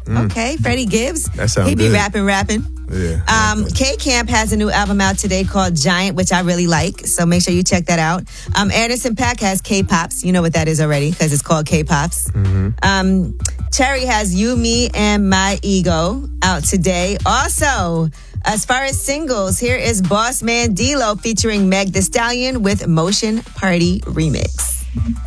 Okay, Freddie Gibbs. That sounds He be good. rapping. Yeah. K-Camp has a new album out today called Giant, which I really like. So make sure you check that out. Anderson .Paak has K-Pops. You know what that is already because it's called K-Pops. Cherry has You, Me, and My Ego out today. Also, as far as singles, here is Boss Man D-Lo featuring Meg Thee Stallion with Motion Party Remix.